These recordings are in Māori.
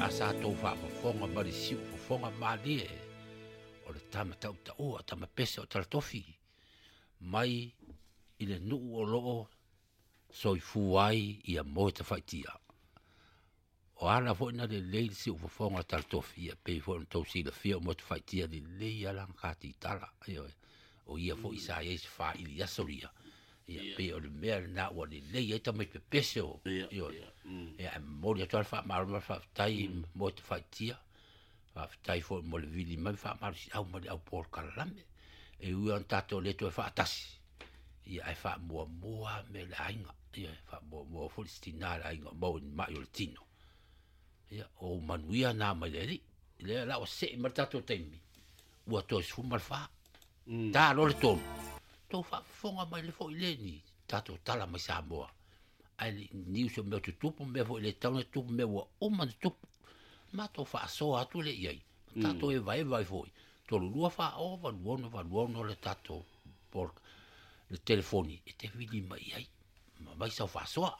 asa tau whaafafonga mari siu fafonga malie o le tama tau ta ua tama pese o talatofi mai i le nuu o loo soifu ai ia moe ta whaitia. O ala fo ina le leil siu fafonga talatofi ia pei fo na tau si la fia o moe ta whaitia le lei alang kati tala o ia fo isa ia wha ili asoria. Ia pe o le mea na ua le lei eta mai pepese o ia mori atu alfa marama fa tai mo te faitia fa tai fo mo le vili mai fa mar si au mai au por kalame e u an tato le to fa tasi ia ai fa mo me la inga ia fa mo fo stina la inga mo mai o tino ia o manuia na mai le la o se martato temi ua to su marfa da lo le tono to fa fonga mai le fo ileni tato tala mai sa moa ai ni so me tupu me fo le tau tupu me wa o man tupu ma to fa so atu le iai tato e vai foi to lua fa o va luono le tato por le telefoni e te vidi mai ai ma vai sa fa so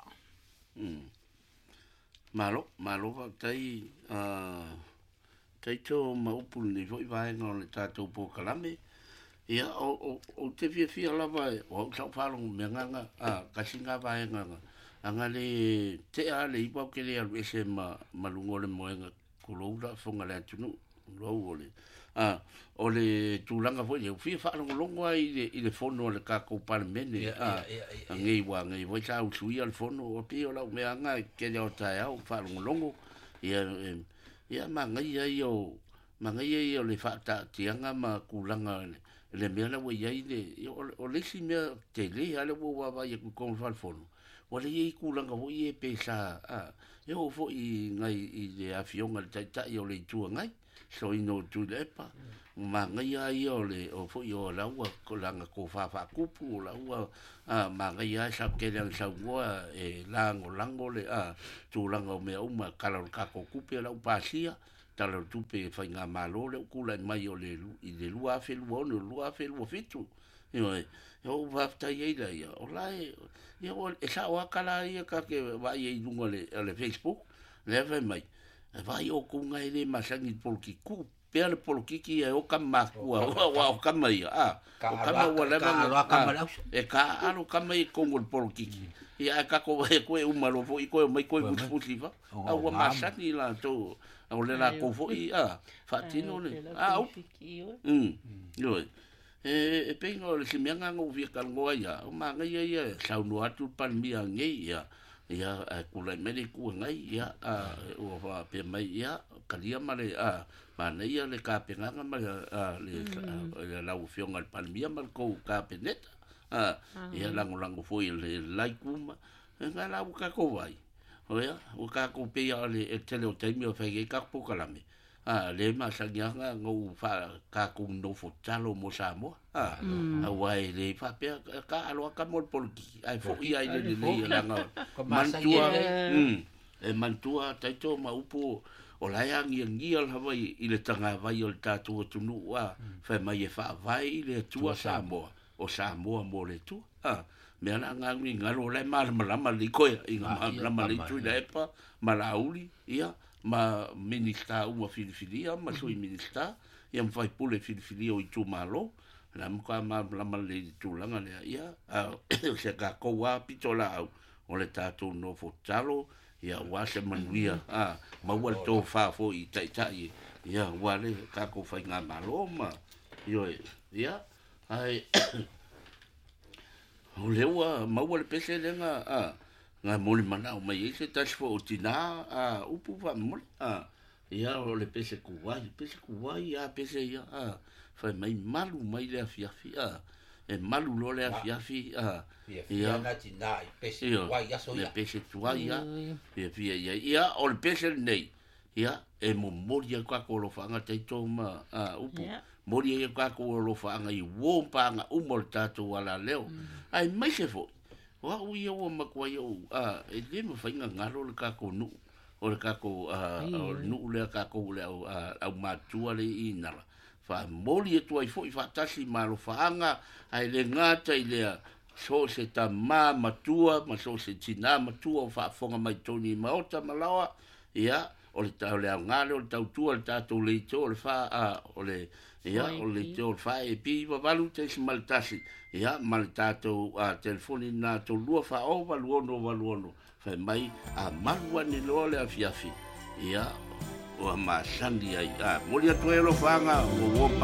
malo va tai to ma upu ni foi vai no le tato po kalame ia o te fia lava o sa fa lo me nganga ka singa vai nganga anga le te ale i pau ke le alu ese malungo le moenga kuloura fonga le atunu lo o le tulanga foi e fia fa longo ai le fono le ka ko parmene ngei wa sa usui al fono o pio la me anga ke le o tai au fa longo ia mangai ai o le fa ta tianga ma kulanga le mea la wa ia o le si mea te le ale wa va ia ko fa fono wale ye kulanga ho ye pesa e o fo i ngai i le afionga tai tai o le tua ngai so i no tu lepa ma ngai ai o le o fo i o la ua ko langa ko fa kupu la ua ma ngai ai sa ke le sa ua e lango le tu langa o me uma kala ka ko kupe la upasia tala tupe fa nga malo le kula mai o le i le lua fe lua fitu yo va tai ai la o lai yo esa o kala ia ka ke va i lungo le Facebook le ve mai vai o kunga ile masangi polki ku pe le polki ki e o kama ku o kama ia o kama wala ma e ka alo kama i kongo polki ia ka ko e o malo fo i ko mai ko fusiva o masani la to o le la ko fo i fatino le yo e pengo le simianga ngo vi kalngo ia o manga ia sau no atu pan mia ngai ia kula mediku ngai ia o va pe mai ia kalia male mana ia le ka penganga ma le la ufionga al pan mia mal ko ka peneta ia lango foi le laikuma nga la ka ko vai oia o ka ko pe ia le tele o temi o fai ka po kalame le masanga ngo fa ka ku no fo talo mo samo wai le fa pe ka alo ka mo polki ai fo ia ile le la mantua mantua taito ma upo o la yang ngia la vai ile tanga vai o tatu tunu wa fa mai fa vai le tua samo o samo mo le tu me ana ngi ngalo le mal mala liko inga mala tu le pa malauli ia ma minista uma filifilia ma sui minista ia fai pule filifilia o tu malo la mka ma le tu langa le ia se ka ko wa pitola o le tatu no fotalo ia wa se manuia ma wa to fa fo i tai ia wa le ka ko fai nga malo ma yo ia ai o le wa ma wa le pese le nga moli mana o mai se tas fo tina upu va mol ia o le pese kuwai pese ia fa mai malu mai le afiafi e malu lo le afiafi ia na tina pese kuwai aso ia pese kuwai ia o le pese nei ia e mo moria ka ko lo fanga te to ma upu moria ka ko lo fanga i wo pa nga umol tatu wala leo ai mai se fo wa uia o makua yo e le mo fainga ngalo le ka ko nu o le ka ko nu le ka ko le au matua le inala fa moli e tu ai fo i fa tasi malo faanga ai le ngata i le so se ta matua ma so se tina matua fa fonga mai toni maota malawa ia o le tau le ngale o le tau tua le tatu le to le fa a o le ia o le to fa e pi va valu te smaltasi ia mal tatu a telefoni na to lua fa o valuono fa mai a malua ni lo le afiafi ia o ma sandi ai a mo le to e lo fanga o